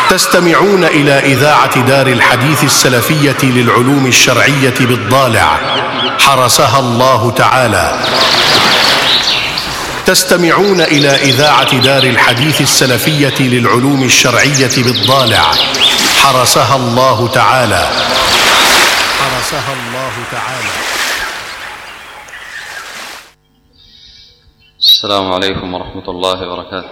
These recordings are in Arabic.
تستمعون إلى إذاعة دار الحديث السلفية للعلوم الشرعية بالضالع حرسها الله تعالى. تستمعون إلى إذاعة دار الحديث السلفية للعلوم الشرعية بالضالع حرسها الله تعالى. حرسها الله تعالى. السلام عليكم ورحمة الله وبركاته.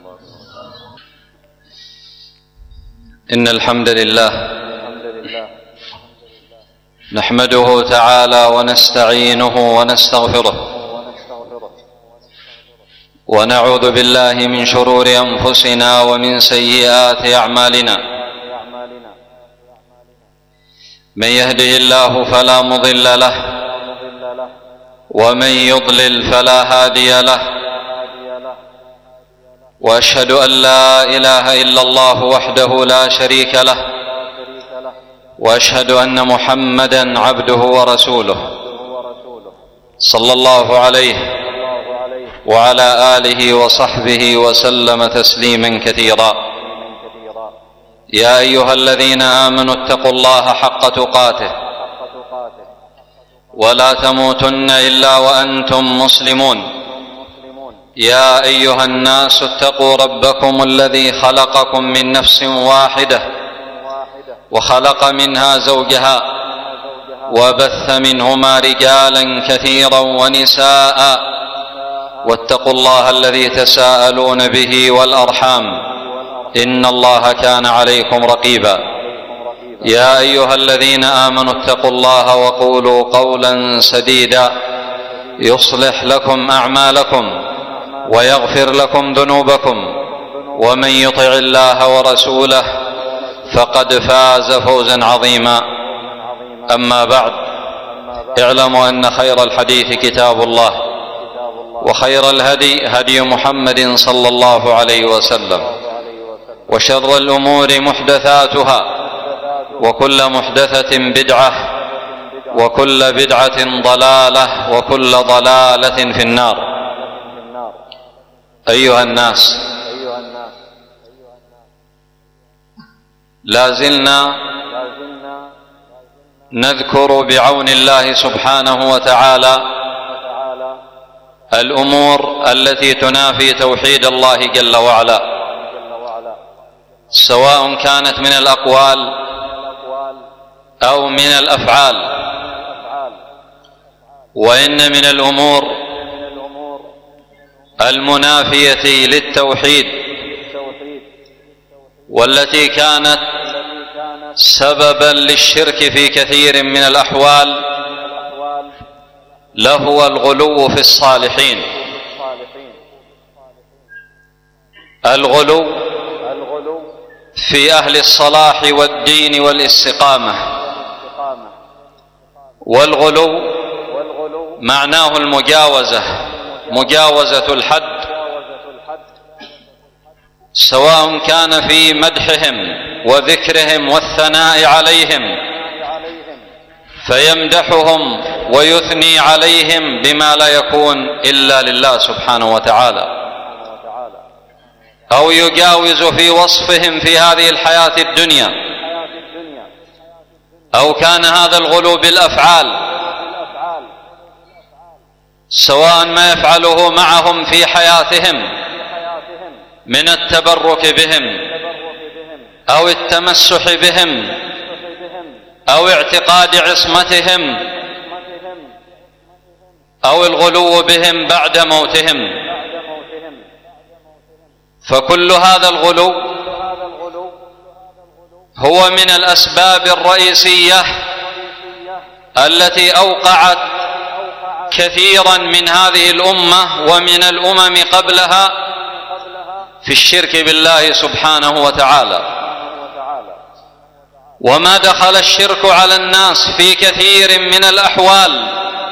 إن الحمد لله نحمده تعالى ونستعينه ونستغفره ونعوذ بالله من شرور أنفسنا ومن سيئات أعمالنا. من يهده الله فلا مضل له ومن يضلل فلا هادي له، وأشهد أن لا إله إلا الله وحده لا شريك له، وأشهد أن محمدًا عبده ورسوله صلى الله عليه وعلى آله وصحبه وسلم تسليمًا كثيرا. يا أيها الذين آمنوا اتقوا الله حق تقاته ولا تموتن إلا وأنتم مسلمون. يا أيها الناس اتقوا ربكم الذي خلقكم من نفس واحدة وخلق منها زوجها وبث منهما رجالا كثيرا ونساء، واتقوا الله الذي تساءلون به والأرحام إن الله كان عليكم رقيبا. يا أيها الذين آمنوا اتقوا الله وقولوا قولا سديدا يصلح لكم أعمالكم ويغفر لكم ذنوبكم، ومن يطع الله ورسوله فقد فاز فوزا عظيما. أما بعد، اعلموا أن خير الحديث كتاب الله، وخير الهدي هدي محمد صلى الله عليه وسلم، وشر الأمور محدثاتها، وكل محدثة بدعة، وكل بدعة ضلالة، وكل ضلالة في النار. أيها الناس، لا زلنا نذكر بعون الله سبحانه وتعالى الأمور التي تنافي توحيد الله جل وعلا، سواء كانت من الأقوال أو من الأفعال. وإن من الأمور المنافية للتوحيد والتي كانت سببا للشرك في كثير من الأحوال لهو الغلو في الصالحين. الغلو في أهل الصلاح والدين والاستقامة. والغلو معناه المجاوزة، مجاوزة الحد، سواء كان في مدحهم وذكرهم والثناء عليهم فيمدحهم ويثني عليهم بما لا يكون إلا لله سبحانه وتعالى، أو يجاوز في وصفهم في هذه الحياة الدنيا، أو كان هذا الغلو بالأفعال، سواء ما يفعله معهم في حياتهم من التبرك بهم أو التمسح بهم أو اعتقاد عصمتهم أو الغلو بهم بعد موتهم. فكل هذا الغلو هو من الأسباب الرئيسية التي أوقعت كثيرا من هذه الأمة ومن الأمم قبلها في الشرك بالله سبحانه وتعالى. وما دخل الشرك على الناس في كثير من الأحوال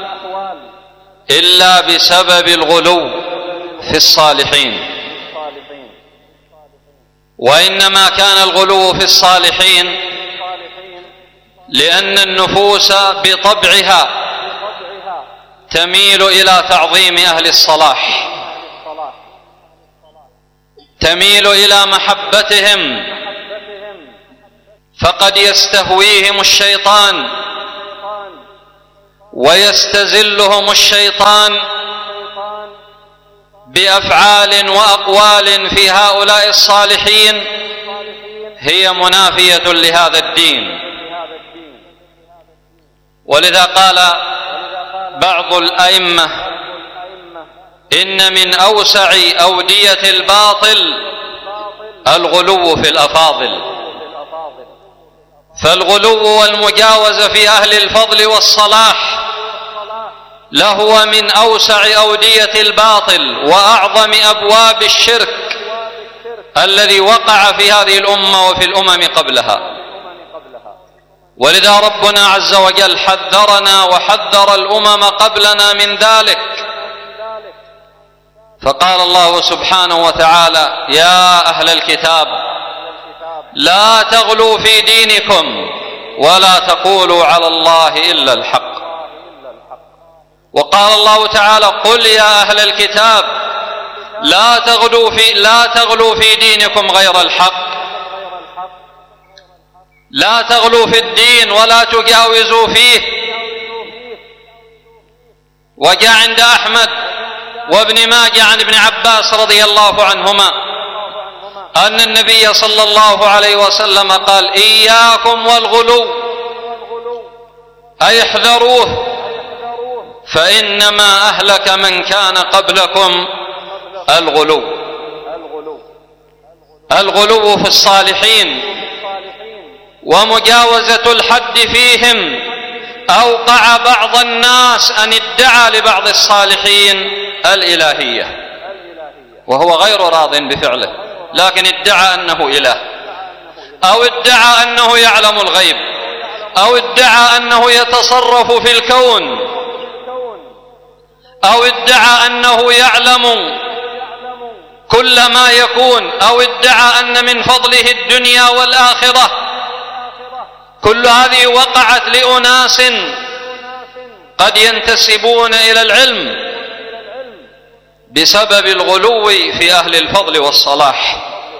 إلا بسبب الغلو في الصالحين. وإنما كان الغلو في الصالحين لأن النفوس بطبعها تميل إلى تعظيم أهل الصلاح، تميل إلى محبتهم فقد يستهويهم الشيطان ويستزلهم الشيطان بأفعال وأقوال في هؤلاء الصالحين هي منافية لهذا الدين. ولذا قال بعض الأئمة إن من أوسع أودية الباطل الغلو في الأفاضل، فالغلو والمجاوزة في أهل الفضل والصلاح لهو من أوسع أودية الباطل وأعظم أبواب الشرك الذي وقع في هذه الأمة وفي الأمم قبلها. ولذا ربنا عز وجل حذرنا وحذر الأمم قبلنا من ذلك، فقال الله سبحانه وتعالى: يا أهل الكتاب لا تغلوا في دينكم ولا تقولوا على الله إلا الحق. وقال الله تعالى: قل يا أهل الكتاب لا تغلوا في دينكم غير الحق، لا تغلوا في الدين ولا تجاوزوا فيه. وجاء عند أحمد وابن ماجه عن ابن عباس رضي الله عنهما أن النبي صلى الله عليه وسلم قال: إياكم والغلو، أي احذروه، فإنما أهلك من كان قبلكم الغلو في الصالحين ومجاوزة الحد فيهم. أوقع بعض الناس أن ادعى لبعض الصالحين الإلهية وهو غير راض بفعله، لكن ادعى أنه إله، أو ادعى أنه يعلم الغيب، أو ادعى أنه يتصرف في الكون، أو ادعى أنه يعلم كل ما يكون، أو ادعى أن من فضله الدنيا والآخرة. كل هذه وقعت لأناس قد ينتسبون إلى العلم بسبب الغلو في أهل الفضل والصلاح.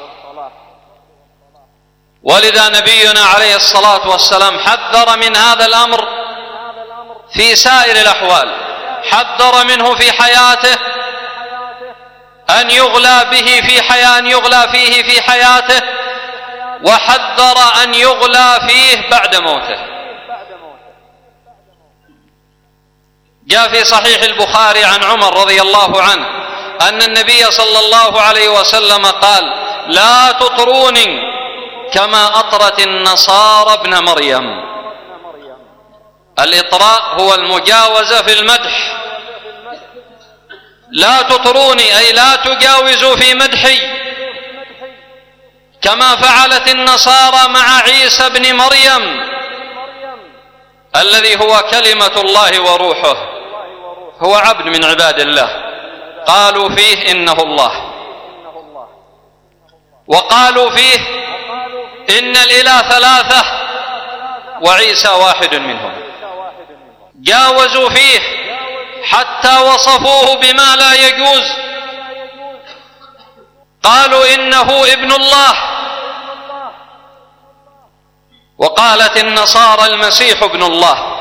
ولذا نبينا عليه الصلاة والسلام حذر من هذا الأمر في سائر الأحوال، حذر منه في حياته أن يغلى فيه في حياته، وحذر أن يغلى فيه بعد موته. جاء في صحيح البخاري عن عمر رضي الله عنه أن النبي صلى الله عليه وسلم قال: لا تطروني كما أطرت النصارى ابن مريم. الإطراء هو المجاوزة في المدح. لا تطروني أي لا تجاوزوا في مدحي كما فعلت النصارى مع عيسى بن مريم الذي هو كلمة الله وروحه، هو عبد من عباد الله. قالوا فيه إنه الله، وقالوا فيه إن الإله ثلاثة وعيسى واحد منهم. جاوزوا فيه حتى وصفوه بما لا يجوز، قالوا إنه ابن الله، وقالت النصارى المسيح ابن الله.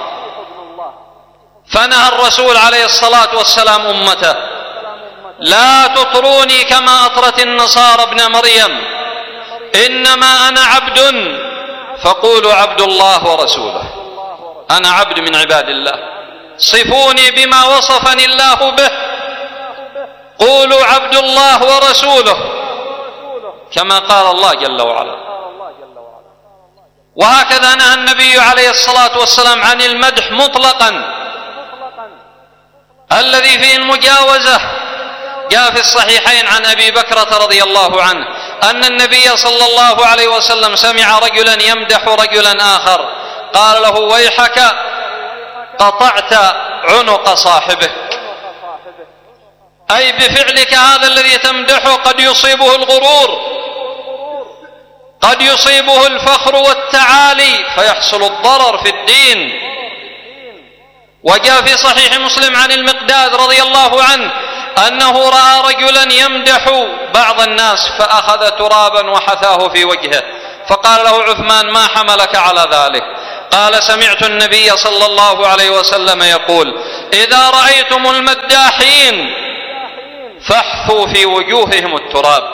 فنهى الرسول عليه الصلاة والسلام أمته: لا تطروني كما أطرت النصارى ابن مريم، إنما أنا عبد فقولوا عبد الله ورسوله. أنا عبد من عباد الله، صفوني بما وصفني الله به، قولوا عبد الله ورسوله كما قال الله جل وعلا. وهكذا نهى النبي عليه الصلاة والسلام عن المدح مطلقا الذي فيه المجاوزة. جاء في الصحيحين عن أبي بكرة رضي الله عنه أن النبي صلى الله عليه وسلم سمع رجلا يمدح رجلا آخر، قال له: ويحك قطعت عنق صاحبك، أي بفعلك هذا الذي تمدحه قد يصيبه الغرور، قد يصيبه الفخر والتعالي فيحصل الضرر في الدين. وجاء في صحيح مسلم عن المقداد رضي الله عنه أنه رأى رجلا يمدح بعض الناس فأخذ ترابا وحثاه في وجهه، فقال له عثمان: ما حملك على ذلك؟ قال: سمعت النبي صلى الله عليه وسلم يقول: إذا رأيتم المداحين فاحثوا في وجوههم التراب،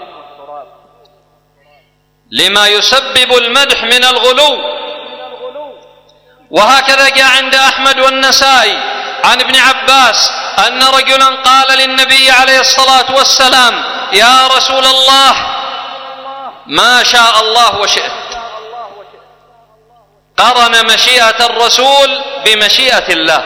لما يسبب المدح من الغلو. وهكذا جاء عند أحمد والنسائي عن ابن عباس أن رجلا قال للنبي عليه الصلاة والسلام: يا رسول الله، ما شاء الله وشئت. قرن مشيئة الرسول بمشيئة الله،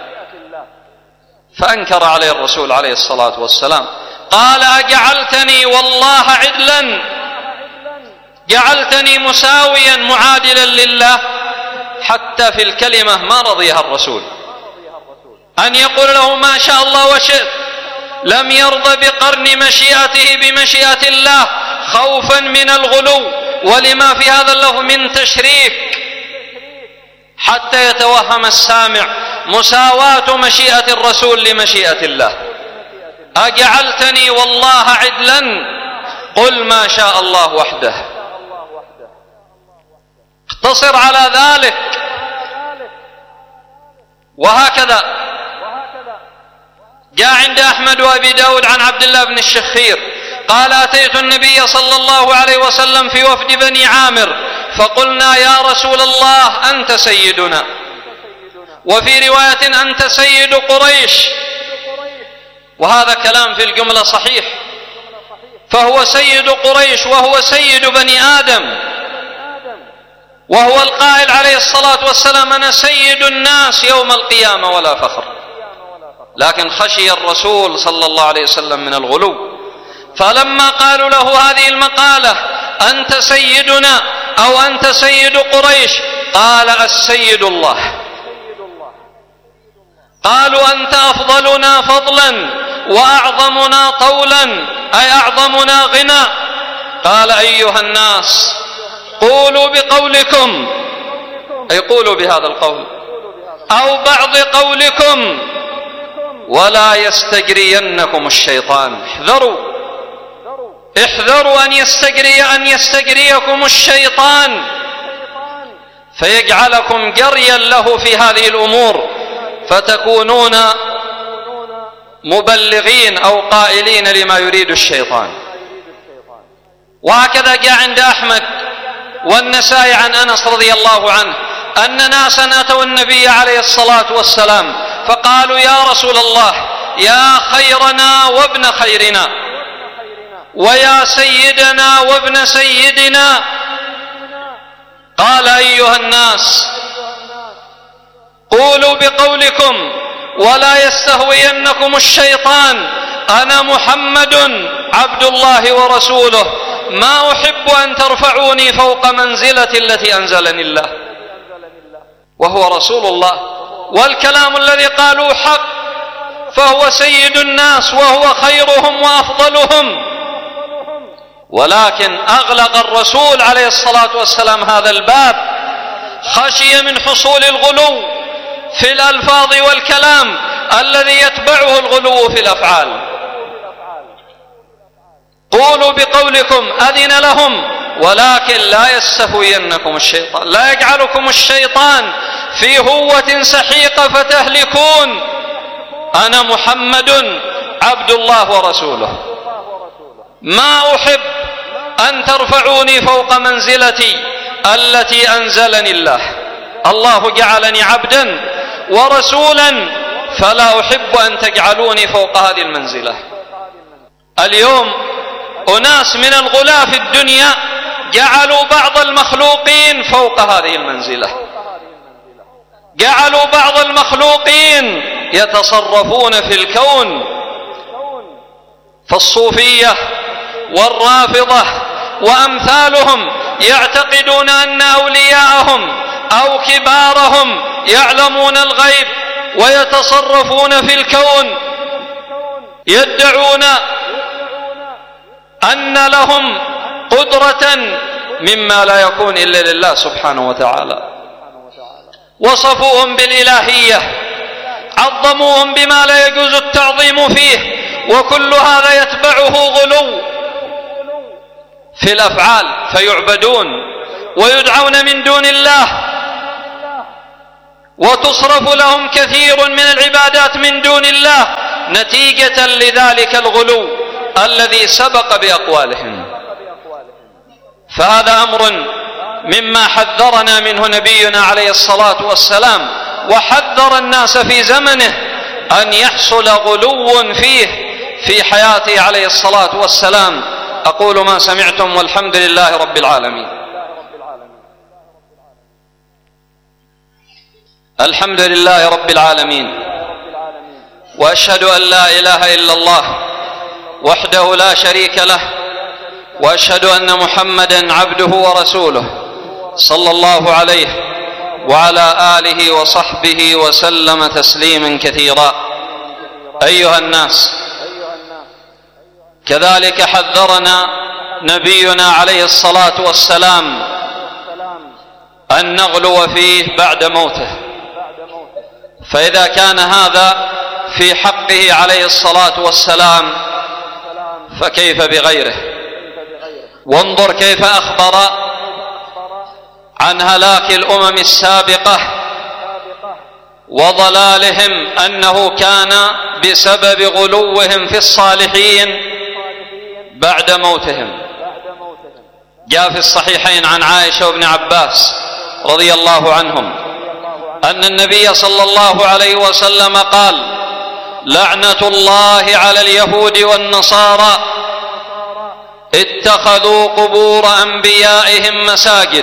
فأنكر عليه الرسول عليه الصلاة والسلام، قال: أجعلتني والله عدلا، جعلتني مساويا معادلا لله؟ حتى في الكلمة ما رضيها الرسول، أن يقول له ما شاء الله وشئت، لم يرضى بقرن مشيئته بمشيئة الله خوفا من الغلو ولما في هذا اللفظ من تشريك، حتى يتوهم السامع مساواة مشيئة الرسول لمشيئة الله. أجعلتني والله عدلا، قل ما شاء الله وحده، اقتصر على ذلك. وهكذا جاء عند أحمد وأبي داود عن عبد الله بن الشخير قال: أتيت النبي صلى الله عليه وسلم في وفد بني عامر فقلنا: يا رسول الله، أنت سيدنا. وفي رواية: أنت سيد قريش. وهذا كلام في الجملة صحيح، فهو سيد قريش وهو سيد بني آدم، وهو القائل عليه الصلاة والسلام: أنا سيد الناس يوم القيامة ولا فخر. لكن خشي الرسول صلى الله عليه وسلم من الغلو، فلما قالوا له هذه المقالة: أنت سيدنا أو أنت سيد قريش، قال: السيد الله. قالوا: أنت أفضلنا فضلا وأعظمنا طولا، أي أعظمنا غنى. قال: أيها الناس، قولوا بقولكم، أي قولوا بهذا القول أو بعض قولكم، ولا يستجرينكم الشيطان. احذروا أن يستجريكم الشيطان فيجعلكم جريا له في هذه الأمور، فتكونون مبلغين أو قائلين لما يريد الشيطان. وهكذا جاء عند أحمد والنسائي عن أنس رضي الله عنه أن ناسا أتوا النبي عليه الصلاة والسلام فقالوا: يا رسول الله، يا خيرنا وابن خيرنا، ويا سيدنا وابن سيدنا. قال: أيها الناس، قولوا بقولكم ولا يستهوينكم الشيطان، أنا محمد عبد الله ورسوله، ما أحب أن ترفعوني فوق منزلتي التي أنزلني الله. وهو رسول الله، والكلام الذي قالوا حق، فهو سيد الناس وهو خيرهم وأفضلهم. ولكن أغلق الرسول عليه الصلاة والسلام هذا الباب خشية من حصول الغلو في الألفاظ والكلام الذي يتبعه الغلو في الأفعال. قولوا بقولكم أذن لهم، ولكن لا يستهوينكم الشيطان، لا يجعلكم الشيطان في هوة سحيقة فتهلكون. أنا محمد عبد الله ورسوله، ما أحب أن ترفعوني فوق منزلتي التي أنزلني الله. الله جعلني عبدا ورسولا، فلا أحب أن تجعلوني فوق هذه المنزلة. اليوم أناس من الغلاة في الدنيا جعلوا بعض المخلوقين فوق هذه المنزلة، جعلوا بعض المخلوقين يتصرفون في الكون. فالصوفية والرافضة وأمثالهم يعتقدون أن أولياءهم أو كبارهم يعلمون الغيب ويتصرفون في الكون، يدعون أن لهم قدرة مما لا يكون إلا لله سبحانه وتعالى. وصفوهم بالإلهية، عظموهم بما لا يجوز التعظيم فيه، وكل هذا يتبعه غلو. في الأفعال فيعبدون ويدعون من دون الله، وتصرف لهم كثير من العبادات من دون الله نتيجة لذلك الغلو الذي سبق بأقوالهم. فهذا أمر مما حذرنا منه نبينا عليه الصلاة والسلام، وحذر الناس في زمنه أن يحصل غلو فيه في حياته عليه الصلاة والسلام. أقول ما سمعتم والحمد لله رب العالمين. الحمد لله رب العالمين، وأشهد أن لا إله إلا الله وحده لا شريك له، وأشهد أن محمدا عبده ورسوله صلى الله عليه وعلى آله وصحبه وسلم تسليما كثيرا. أيها الناس، كذلك حذرنا نبينا عليه الصلاة والسلام أن نغلو فيه بعد موته، فإذا كان هذا في حقه عليه الصلاة والسلام فكيف بغيره؟ وانظر كيف أخبر عن هلاك الأمم السابقة وضلالهم أنه كان بسبب غلوهم في الصالحين بعد موتهم. جاء في الصحيحين عن عائشة وابن عباس رضي الله عنهم أن النبي صلى الله عليه وسلم قال: لعنة الله على اليهود والنصارى اتخذوا قبور أنبيائهم مساجد،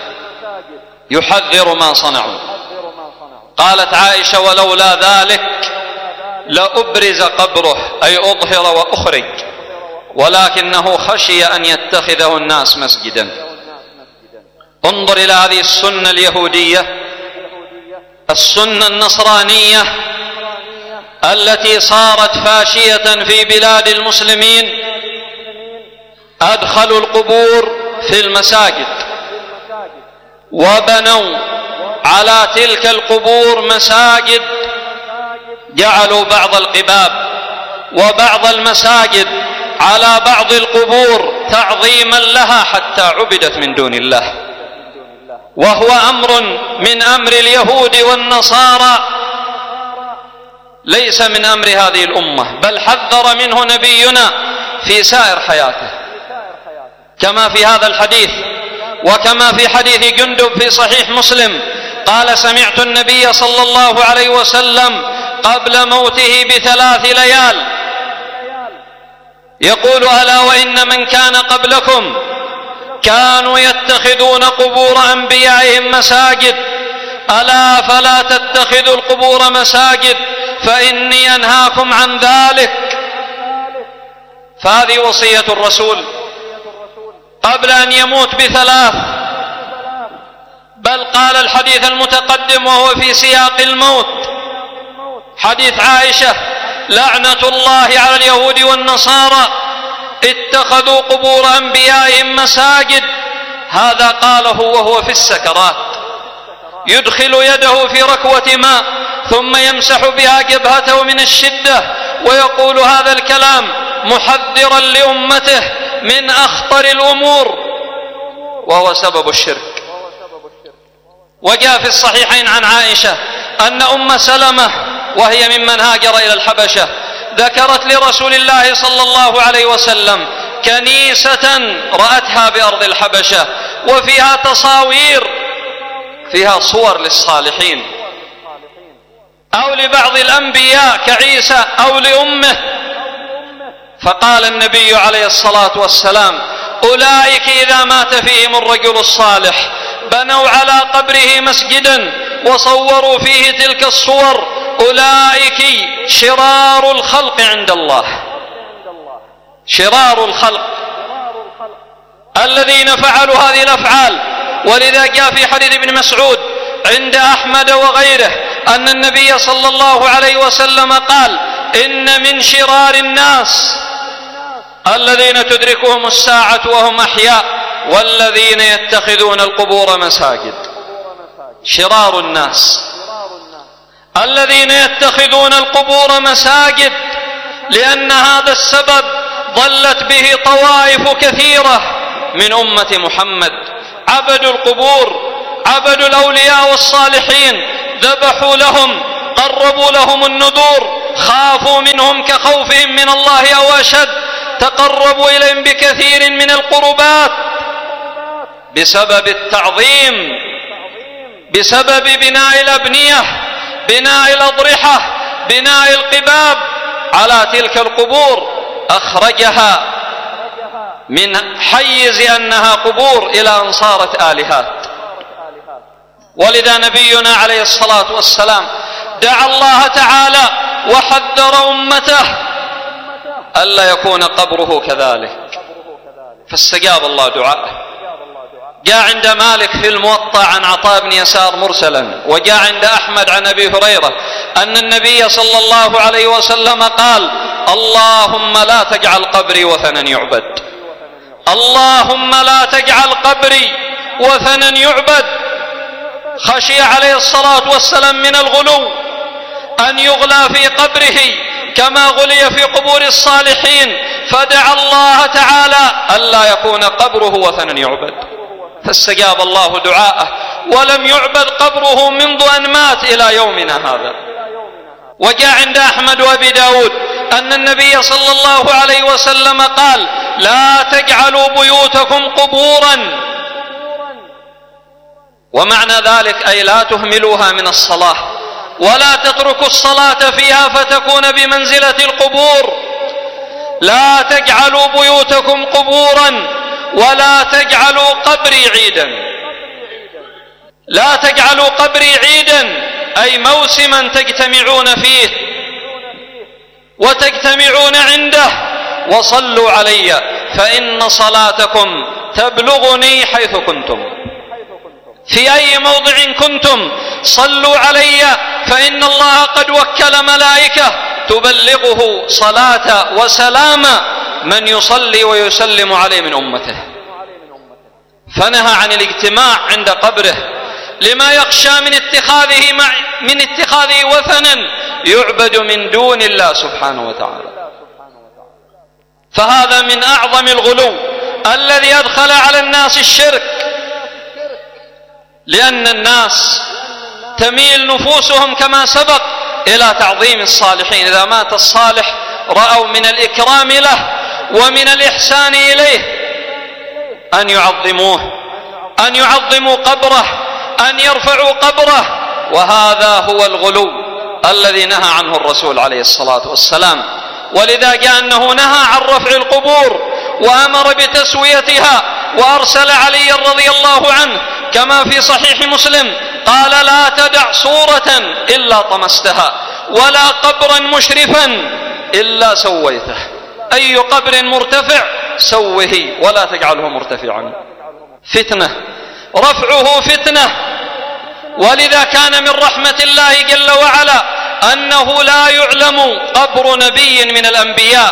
يحذر ما صنعوا. قالت عائشة: ولولا ذلك لأبرز قبره، أي أظهر وأخرج، ولكنه خشي أن يتخذه الناس مسجدا. انظر إلى هذه السنة اليهودية، السنة النصرانية التي صارت فاشية في بلاد المسلمين. أدخلوا القبور في المساجد، وبنوا على تلك القبور مساجد، جعلوا بعض القباب وبعض المساجد على بعض القبور تعظيما لها حتى عبدت من دون الله، وهو أمر من أمر اليهود والنصارى، ليس من أمر هذه الأمة، بل حذر منه نبينا في سائر حياته، كما في هذا الحديث وكما في حديث جندب في صحيح مسلم قال: سمعت النبي صلى الله عليه وسلم قبل موته ب3 ليال يقول: ألا وإن من كان قبلكم كانوا يتخذون قبور أنبيائهم مساجد، ألا فلا تتخذوا القبور مساجد فإني أنهاكم عن ذلك. فهذه وصية الرسول قبل أن يموت ب3، بل قال الحديث المتقدم وهو في سياق الموت، حديث عائشة: لعنة الله على اليهود والنصارى اتخذوا قبور أنبيائهم مساجد. هذا قاله وهو في السكرات، يدخل يده في ركوة ماء ثم يمسح بها جبهته من الشدة، ويقول هذا الكلام محذرا لأمته من أخطر الأمور، وهو سبب الشرك. وجاء في الصحيحين عن عائشة أن أم سلمة وهي ممن هاجر إلى الحبشة ذكرت لرسول الله صلى الله عليه وسلم كنيسة رأتها بأرض الحبشة وفيها تصاوير، فيها صور للصالحين أو لبعض الأنبياء كعيسى أو لأمه. فقال النبي عليه الصلاة والسلام: أولئك إذا مات فيهم الرجل الصالح بنوا على قبره مسجدا وصوروا فيه تلك الصور، أولئك شرار الخلق عند الله، شرار الخلق الذين فعلوا هذه الأفعال. ولذا جاء في حديث ابن مسعود عند أحمد وغيره أن النبي صلى الله عليه وسلم قال: إن من شرار الناس الذين تدركهم الساعة وهم أحياء والذين يتخذون القبور مساجد. شرار الناس الذين يتخذون القبور مساجد، لأن هذا السبب ضلت به طوائف كثيرة من أمة محمد. عبدوا القبور، عبدوا الأولياء والصالحين، ذبحوا لهم، قربوا لهم النذور، خافوا منهم كخوفهم من الله أو أشد، تقربوا إليهم بكثير من القربات بسبب التعظيم، بسبب بناء الأبنية، بناء الأضرحة، بناء القباب على تلك القبور، أخرجها من حيز أنها قبور إلى أن صارت آلهات. ولذا نبينا عليه الصلاة والسلام دعا الله تعالى وحذر أمته ألا يكون قبره كذلك، فاستجاب الله دعاءه. جاء عند مالك في الموطأ عن عطاء بن يسار مرسلا، وجاء عند أحمد عن أبي هريرة أن النبي صلى الله عليه وسلم قال: اللهم لا تجعل قبري وثنا يعبد، اللهم لا تجعل قبري وثنا يعبد. خشي عليه الصلاة والسلام من الغلو، أن يغلى في قبره كما غلي في قبور الصالحين، فدعا الله تعالى ألا يكون قبره وثنا يعبد، فاستجاب الله دعاءه، ولم يعبد قبره منذ أن مات إلى يومنا هذا. وجاء عند أحمد وأبي داود أن النبي صلى الله عليه وسلم قال: لا تجعلوا بيوتكم قبورا، ومعنى ذلك أي لا تهملوها من الصلاة، ولا تتركوا الصلاة فيها فتكون بمنزلة القبور. لا تجعلوا بيوتكم قبورا، ولا تجعلوا قبري عيدا. لا تجعلوا قبري عيدا أي موسما تجتمعون فيه وتجتمعون عنده، وصلوا علي فإن صلاتكم تبلغني حيث كنتم. في أي موضع كنتم صلوا علي، فإن الله قد وكل ملائكة تبلغه صلاة وسلام من يصلي ويسلم عليه من أمته. فنهى عن الاجتماع عند قبره لما يخشى من اتخاذه وثنا يعبد من دون الله سبحانه وتعالى. فهذا من أعظم الغلو الذي أدخل على الناس الشرك، لأن الناس تميل نفوسهم كما سبق إلى تعظيم الصالحين. إذا مات الصالح رأوا من الإكرام له ومن الإحسان إليه أن يعظموه، أن يعظموا قبره، أن يرفعوا قبره. وهذا هو الغلو الذي نهى عنه الرسول عليه الصلاة والسلام. ولذا جاء أنه نهى عن رفع القبور وأمر بتسويتها، وأرسل علي رضي الله عنه كما في صحيح مسلم قال: لا تدع صورة إلا طمستها، ولا قبرا مشرفا إلا سويته. أي قبر مرتفع سوه ولا تجعله مرتفعا، فتنة، رفعه فتنة. ولذا كان من رحمة الله جل وعلا أنه لا يعلم قبر نبي من الأنبياء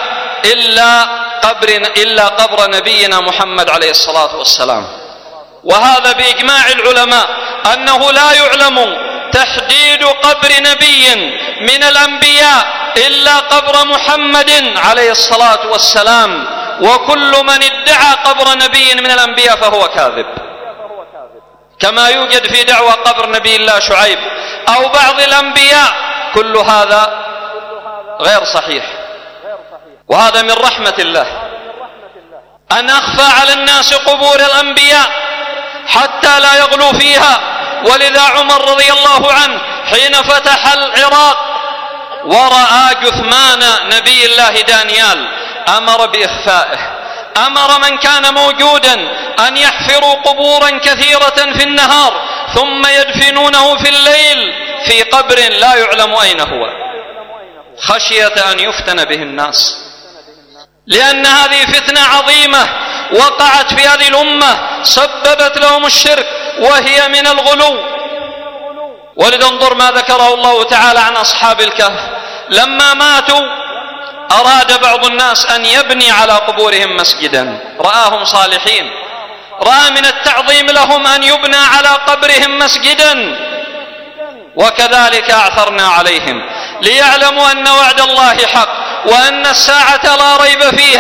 إلا قبر نبينا محمد عليه الصلاة والسلام. وهذا بإجماع العلماء أنه لا يعلم تحديد قبر نبي من الأنبياء إلا قبر محمد عليه الصلاة والسلام. وكل من ادعى قبر نبي من الأنبياء فهو كاذب، كما يوجد في دعوى قبر نبي الله شعيب أو بعض الأنبياء. كل هذا غير صحيح. وهذا من رحمة الله أن أخفى على الناس قبور الأنبياء حتى لا يغلوا فيها. ولذا عمر رضي الله عنه حين فتح العراق ورأى جثمان نبي الله دانيال أمر بإخفائه، أمر من كان موجودا أن يحفروا قبورا كثيرة في النهار ثم يدفنونه في الليل في قبر لا يعلم أين هو، خشية أن يفتن به الناس، لأن هذه فتنة عظيمة وقعت في هذه الأمة سببت لهم الشرك، وهي من الغلو. ولننظر ما ذكره الله تعالى عن أصحاب الكهف. لما ماتوا أراد بعض الناس أن يبني على قبورهم مسجدا، رآهم صالحين، رأى من التعظيم لهم أن يبنى على قبرهم مسجدا. وكذلك أعثرنا عليهم ليعلموا أن وعد الله حق وأن الساعة لا ريب فيها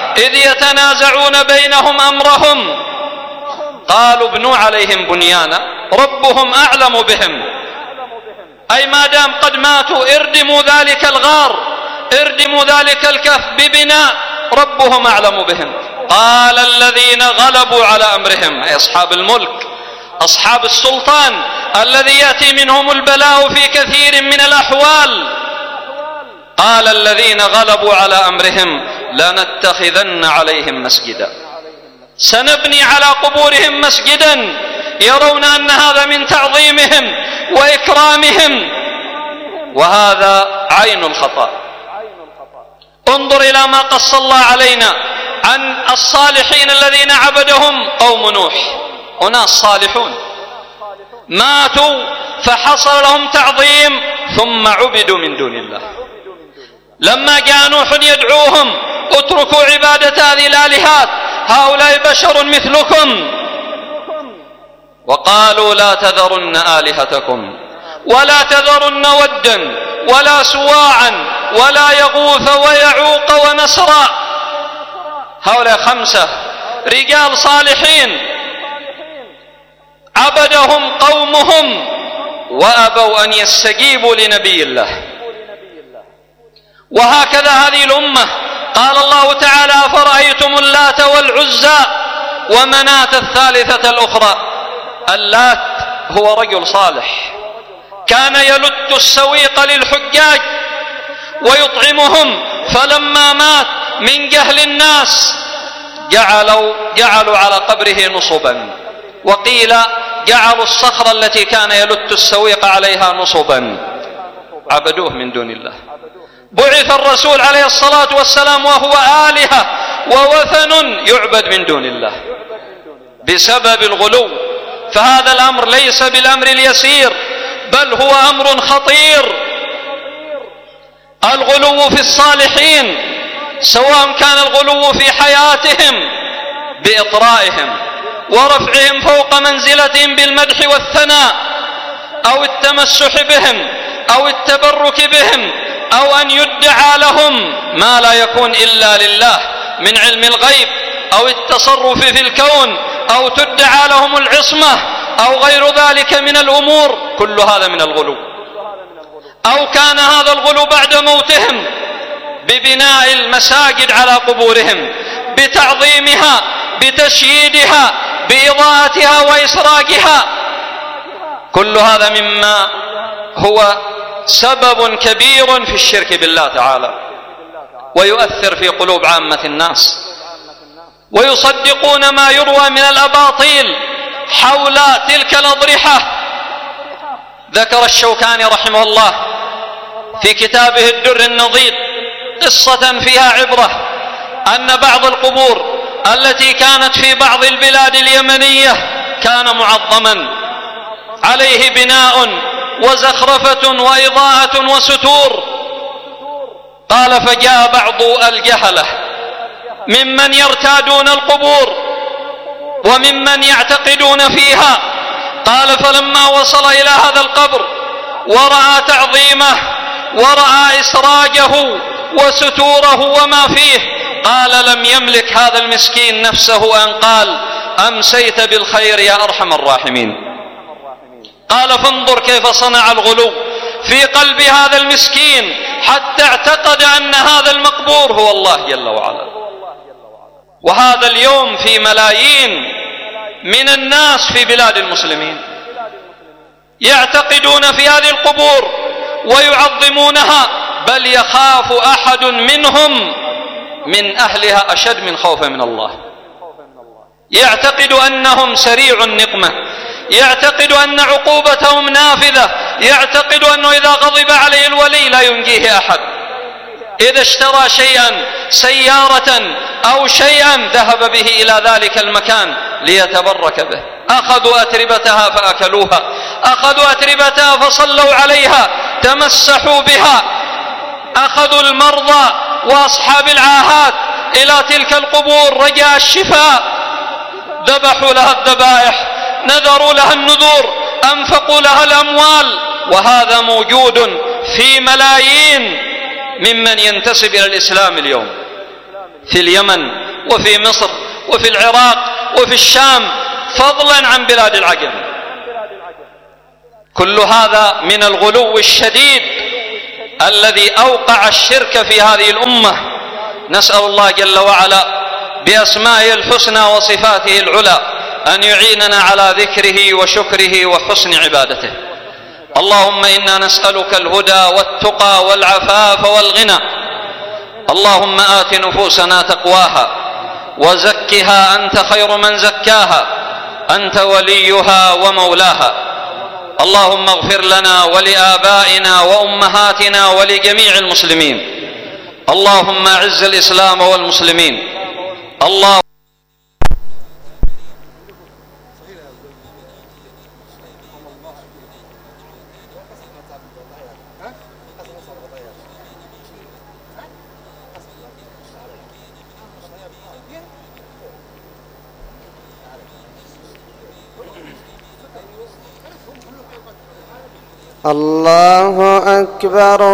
إذ يتنازعون بينهم أمرهم قالوا ابنوا عليهم بنيانا ربهم أعلم بهم، أي ما دام قد ماتوا اردموا ذلك الغار، اردموا ذلك الكهف ببناء ربهم أعلم بهم. قال الذين غلبوا على أمرهم، أي أصحاب الملك أصحاب السلطان الذي يأتي منهم البلاء في كثير من الأحوال، قال الذين غلبوا على أمرهم لنتخذن عليهم مسجدا، سنبني على قبورهم مسجدا، يرون أن هذا من تعظيمهم وإكرامهم، وهذا عين الخطأ. انظر إلى ما قص الله علينا عن الصالحين الذين عبدهم قوم نوح، أناس صالحون ماتوا فحصل لهم تعظيم ثم عبدوا من دون الله. لما جاء نوح يدعوهم اتركوا عبادة هذه الآلهات، هؤلاء بشر مثلكم، وقالوا لا تذرن آلهتكم ولا تذرن ودا ولا سواعا ولا يغوث ويعوق ونسرا. هؤلاء 5 رجال صالحين عبدهم قومهم وأبوا أن يستجيبوا لنبي الله. وهكذا هذه الأمة، قال الله تعالى أفرأيتم اللات والعزى ومناة الثالثة الأخرى. اللات هو رجل صالح كان يلت السويق للحجاج ويطعمهم، فلما مات من جهل الناس جعلوا على قبره نصبا، وقيل جعلوا الصخرة التي كان يلت السويق عليها نصبا، عبدوه من دون الله. بعث الرسول عليه الصلاة والسلام وهو آلهة ووثن يعبد من دون الله بسبب الغلو. فهذا الأمر ليس بالأمر اليسير، بل هو أمر خطير. الغلو في الصالحين، سواء كان الغلو في حياتهم بإطرائهم ورفعهم فوق منزلتهم بالمدح والثناء، أو التمسح بهم أو التبرك بهم، أو أن يدعى لهم ما لا يكون إلا لله من علم الغيب، أو التصرف في الكون، أو تدعى لهم العصمة أو غير ذلك من الأمور، كل هذا من الغلو. أو كان هذا الغلو بعد موتهم ببناء المساجد على قبورهم، بتعظيمها، بتشييدها، بإضاءتها وإسراجها، كل هذا مما هو سبب كبير في الشرك بالله تعالى، ويؤثر في قلوب عامة الناس، ويصدقون ما يروى من الأباطيل حول تلك الأضرحة. ذكر الشوكاني رحمه الله في كتابه الدر النضيد قصة فيها عبرة، أن بعض القبور التي كانت في بعض البلاد اليمنية كان معظما عليه بناء وزخرفة وإضاءة وستور. قال فجاء بعض الجهلة ممن يرتادون القبور وممن يعتقدون فيها، قال فلما وصل إلى هذا القبر ورأى تعظيمه ورأى إسراجه وستوره وما فيه، قال لم يملك هذا المسكين نفسه أن قال أمسيت بالخير يا أرحم الراحمين. قال فانظر كيف صنع الغلو في قلب هذا المسكين حتى اعتقد أن هذا المقبور هو الله جل وعلا. وهذا اليوم في ملايين من الناس في بلاد المسلمين يعتقدون في هذه القبور ويعظمونها، بل يخاف أحد منهم من أهلها أشد من خوفه من الله. يعتقد أنهم سريع النقمة، يعتقد أن عقوبتهم نافذة، يعتقد أنه إذا غضب عليه الولي لا ينجيه أحد. إذا اشترى شيئا سيارة أو شيئا ذهب به إلى ذلك المكان ليتبرك به. أخذوا أتربتها فأكلوها، أخذوا أتربتها فصلوا عليها، تمسحوا بها، أخذوا المرضى وأصحاب العاهات إلى تلك القبور رجاء الشفاء، ذبحوا لها الذبائح، نذروا لها النذور، أنفقوا لها الأموال. وهذا موجود في ملايين ممن ينتسب إلى الإسلام اليوم في اليمن وفي مصر وفي العراق وفي الشام، فضلا عن بلاد العجم. كل هذا من الغلو الشديد الذي أوقع الشرك في هذه الأمة. نسأل الله جل وعلا بأسمائه الحسنى وصفاته العلى أن يعيننا على ذكره وشكره وحسن عبادته. اللهم إنا نسألك الهدى والتقى والعفاف والغنى. اللهم آت نفوسنا تقواها وزكها أنت خير من زكاها، أنت وليها ومولاها. اللهم اغفر لنا ولآبائنا وأمهاتنا ولجميع المسلمين. اللهم أعز الإسلام والمسلمين. اللهم الله أكبر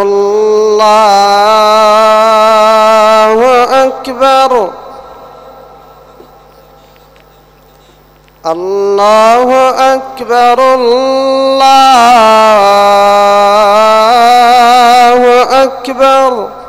الله أكبر الله أكبر الله أكبر.